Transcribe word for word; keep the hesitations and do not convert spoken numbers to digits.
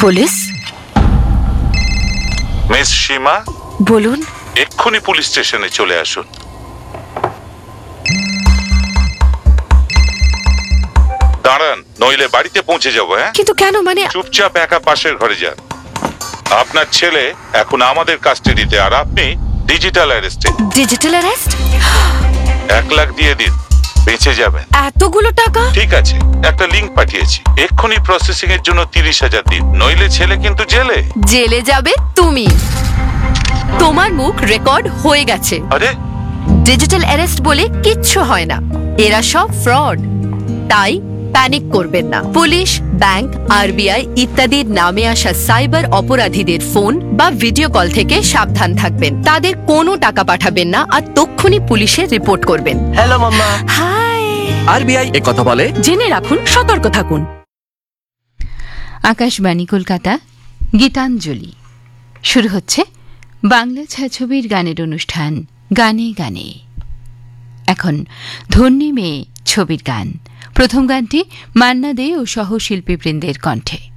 Police? Miss সীমা, বলুন। এক্ষুনি police স্টেশনে চলে আসুন। দাঁড়ান, নইলে বাড়িতে পৌঁছে যাবো। হ্যাঁ, কিন্তু কেন? মানে চুপচাপ একা পাশের ঘরে যান। আপনার ছেলে এখন আমাদের কাস্টাডিতে, আর আপনি ডিজিটাল অ্যারেস্টে। Digital arrest? এক লাখ দিয়ে দিন, বেঁচে যাবেন। এতগুলো টাকা? ঠিক আছে, একটা লিংক পাঠিয়েছি, এক্ষুনি প্রসেসিং এর জন্য তিরিশ হাজার দিন, নইলে ছেলে কিন্তু জেলে। জেলে যাবে তুমি। তোমার মুখ রেকর্ড হয়ে গেছে। আরে, ডিজিটাল অ্যারেস্ট বলে কিচ্ছু হয় না, এরা সব ফ্রড। তাই প্যানিক করবেন না। পুলিশ, ব্যাংক, আরবিআই ইত্যাদির নামে আসা সাইবার অপরাধীদের ফোন বা ভিডিও কল থেকে সাবধান থাকবেন। তাদের কোনো টাকা পাঠাবেন না, আর তক্ষুনি পুলিশে রিপোর্ট করবেন। হ্যালো মাম্মা। হাই। আরবিআই এ কথা বলে। জেনে রাখুন, সতর্ক থাকুন। আকাশবাণী কলকাতা, গীতাঞ্জলি। শুরু হচ্ছে বাংলা ছায়াছবির গানের অনুষ্ঠান গানে গানে। এখন ধন্যী মেয়ে ছবির গান। প্রথম গানটি মান্না দে ও সহশিল্পীবৃন্দের কণ্ঠে।